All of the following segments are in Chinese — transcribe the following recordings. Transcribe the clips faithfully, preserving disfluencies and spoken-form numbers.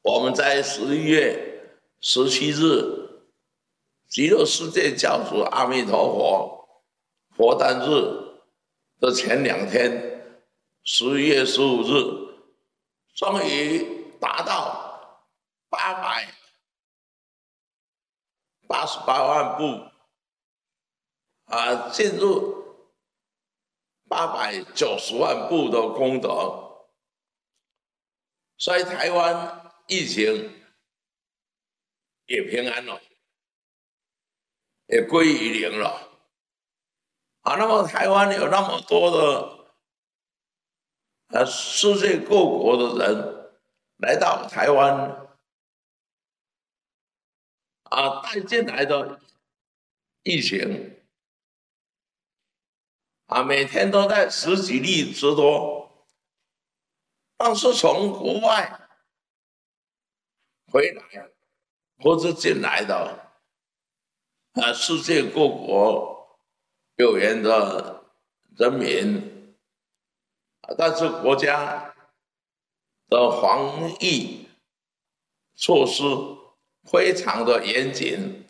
我们在十一月十七日，极乐世界教主阿弥陀佛佛诞日的前两天，十一月十五日，终于达到八百八十八万部，啊，进入八百九十万部的功德，所以台湾疫情也平安了，也归于零了。啊，那么台湾有那么多的呃世界各国的人来到台湾，啊，带进来的疫情，啊，每天都在十几例之多，但是从国外回来或者进来的，啊，世界各国有缘的人民，啊，但是国家的防疫措施非常的严谨，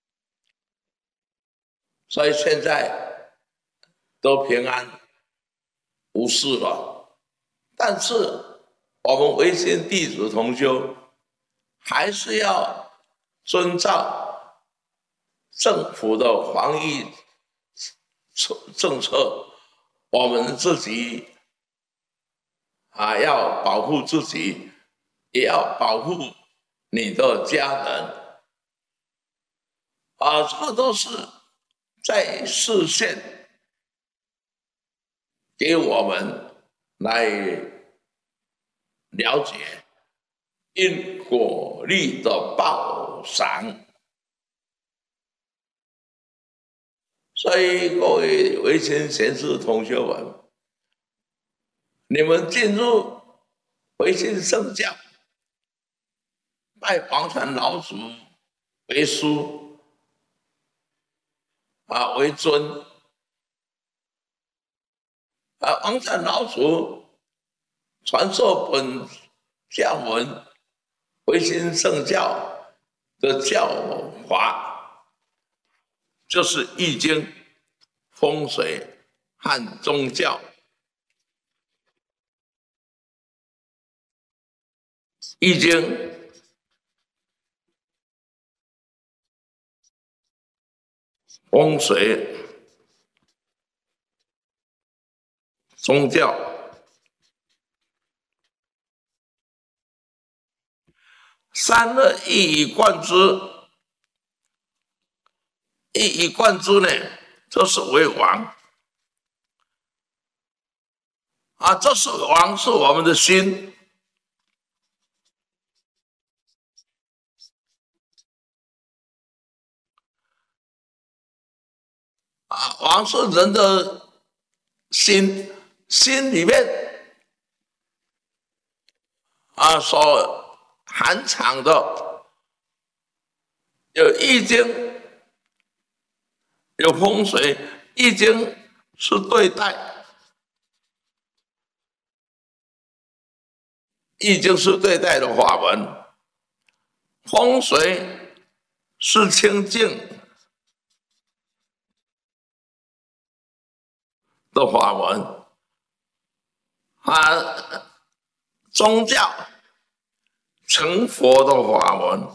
所以现在都平安无事了。但是我们维新弟子同修还是要遵照政府的防疫政策，我们自己啊要保护自己，也要保护你的家人，啊，这都是在视线给我们来了解因果律的报赏。所以各位维新贤士同学们，你们进入维新圣教，拜黄泉老祖为师啊为尊，啊黄泉老祖传授本教文维新圣教的教法，就是易经、风水和宗教。易经风水、宗教，三个一以贯之，一以贯之呢，就是为王啊，这是王，是我们的心啊，王是人的心，心里面啊所含藏的有易经，有风水。易经是对待，易经是对待的法门，风水是清净的法门，啊，宗教成佛的法门。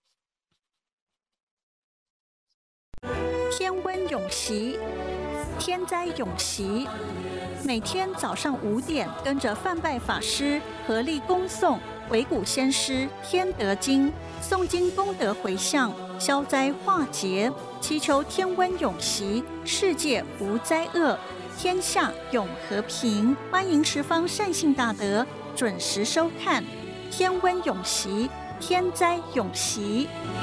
天温永习，天灾永习。每天早上五点，跟着范拜法师合力恭诵维古先师天德经，诵经功德回向，消灾化劫，祈求天温永习，世界无灾厄，天下永和平。欢迎十方善信大德准时收看天温永习，天灾永习。